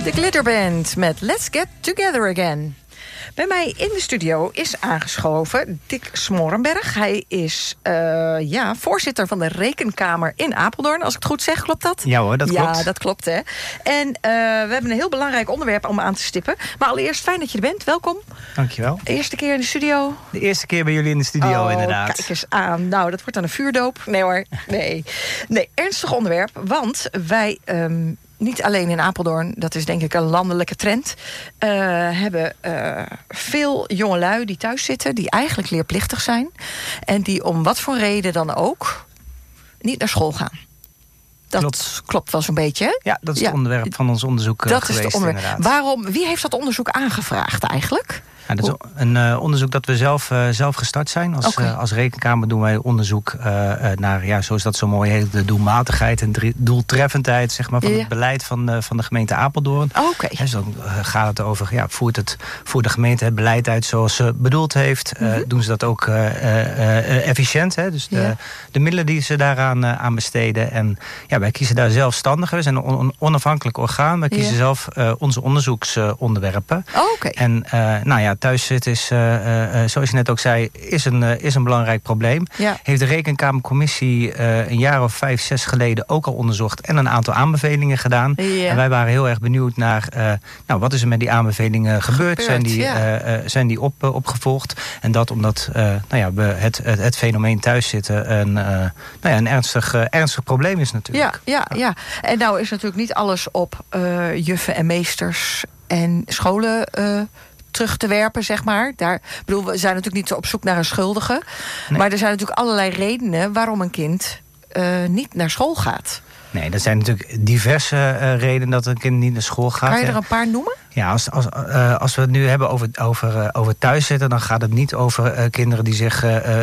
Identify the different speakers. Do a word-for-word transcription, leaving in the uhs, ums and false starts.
Speaker 1: De Glitterband met Let's Get Together Again. Bij mij in de studio is aangeschoven Dick Smorenberg. Hij is uh, ja, voorzitter van de Rekenkamer in Apeldoorn. Als ik het goed zeg, klopt dat?
Speaker 2: Ja hoor, dat klopt.
Speaker 1: Ja, dat klopt, hè. En uh, we hebben een heel belangrijk onderwerp om aan te stippen. Maar allereerst, fijn dat je er bent. Welkom.
Speaker 2: Dankjewel.
Speaker 1: Eerste keer in de studio.
Speaker 2: De eerste keer bij jullie in de studio,
Speaker 1: oh,
Speaker 2: inderdaad.
Speaker 1: Kijk eens aan. Nou, dat wordt dan een vuurdoop. Nee hoor, nee. Nee, ernstig onderwerp. Want wij... Um, niet alleen in Apeldoorn, dat is denk ik een landelijke trend... Uh, hebben uh, veel jongelui die thuis zitten... die eigenlijk leerplichtig zijn... en die om wat voor reden dan ook niet naar school gaan. Dat klopt, klopt wel zo'n beetje, hè?
Speaker 2: Ja, dat is
Speaker 1: ja.
Speaker 2: het onderwerp van ons onderzoek uh,
Speaker 1: dat
Speaker 2: geweest,
Speaker 1: is het onderwerp.
Speaker 2: inderdaad.
Speaker 1: Waarom, wie heeft dat onderzoek aangevraagd eigenlijk?
Speaker 2: Ja, dat is een uh, onderzoek dat we zelf, uh, zelf gestart zijn. Als, okay. uh, als Rekenkamer doen wij onderzoek uh, uh, naar, ja, zoals dat zo mooi heet... de doelmatigheid en doeltreffendheid zeg maar, van ja. het beleid van, uh, van de gemeente Apeldoorn.
Speaker 1: Oh, okay.
Speaker 2: Dus dan uh, gaat het over, ja, voert, het, voert de gemeente het beleid uit zoals ze bedoeld heeft. Uh, mm-hmm. Doen ze dat ook uh, uh, uh, efficiënt, hè? Dus de, ja. de middelen die ze daaraan uh, aan besteden. En ja, wij kiezen daar zelfstandig. We zijn een on- onafhankelijk orgaan. Wij kiezen ja. zelf uh, onze onderzoeksonderwerpen. Uh,
Speaker 1: oh, okay.
Speaker 2: En uh, nou ja, thuis zitten is, uh, uh, zoals je net ook zei, is een, uh, is een belangrijk probleem.
Speaker 1: Ja.
Speaker 2: Heeft de Rekenkamercommissie uh, een jaar of vijf, zes geleden ook al onderzocht en een aantal aanbevelingen gedaan.
Speaker 1: Ja.
Speaker 2: En wij waren heel erg benieuwd naar, uh, nou, wat is er met die aanbevelingen gebeurd? gebeurd zijn die,
Speaker 1: ja.
Speaker 2: uh, uh, zijn die op, uh, opgevolgd? En dat omdat uh, nou ja, we het, het, het fenomeen thuiszitten een, uh, nou ja, een ernstig, uh, ernstig probleem is natuurlijk.
Speaker 1: Ja, ja, ja. En nou is natuurlijk niet alles op uh, juffen en meesters en scholen... Uh, terug te werpen, zeg maar. Daar, bedoel, we zijn natuurlijk niet op zoek naar een schuldige. Nee. Maar er zijn natuurlijk allerlei redenen waarom een kind uh, niet naar school gaat.
Speaker 2: Nee, er zijn natuurlijk diverse uh, redenen dat een kind niet naar school gaat.
Speaker 1: Kan je er een paar noemen?
Speaker 2: Ja, als, als, uh, als we het nu hebben over, over, uh, over thuiszitten... dan gaat het niet over uh, kinderen die zich uh,